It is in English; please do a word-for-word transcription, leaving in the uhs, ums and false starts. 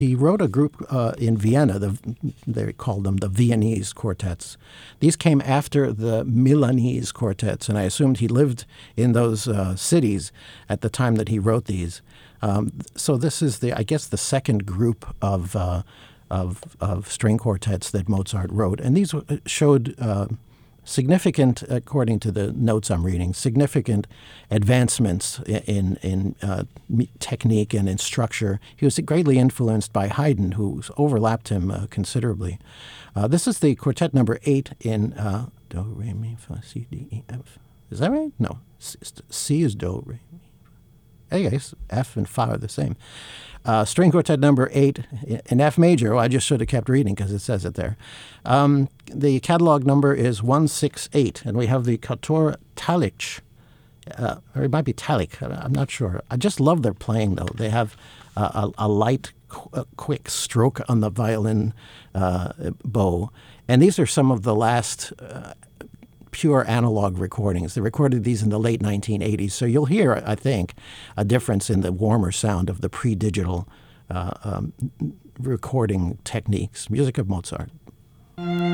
He wrote a group uh, in Vienna. The, they called them the Viennese quartets. These came after the Milanese quartets, and I assumed he lived in those uh, cities at the time that he wrote these. Um, so this is the, I guess, the second group of uh, of, of string quartets that Mozart wrote, and these showed uh, significant, according to the notes I'm reading, significant advancements in in uh, technique and in structure. He was greatly influenced by Haydn, who overlapped him uh, considerably. Uh, this is the quartet number eight in uh, do, re, mi, fa, si, d, e, f. Is that right? No. C, C is do, re, mi. Yes, F and Fa are the same. Uh, string quartet number eight in F major. Well, I just should have kept reading because it says it there. Um, the catalog number is one six eight, and we have the Kator Talich. Uh, or it might be Talik. I'm not sure. I just love their playing, though. They have uh, a, a light, qu- quick stroke on the violin uh, bow. And these are some of the last uh, pure analog recordings. They recorded these in the late nineteen eighties. So you'll hear, I think, a difference in the warmer sound of the pre-digital uh, um, recording techniques. Music of Mozart.